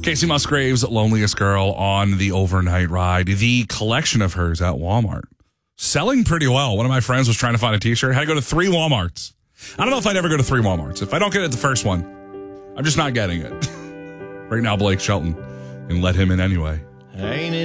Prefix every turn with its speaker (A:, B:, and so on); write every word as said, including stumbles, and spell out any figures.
A: Casey Musgrave's Loneliest Girl on the overnight ride. The collection of hers at Walmart. Selling pretty well. One of my friends was trying to find a t-shirt. Had to go to three Walmarts. I don't know if I'd ever go to three Walmarts. If I don't get it at the first one, I'm just not getting it. Right now, Blake Shelton. And let him in anyway.
B: Ain't it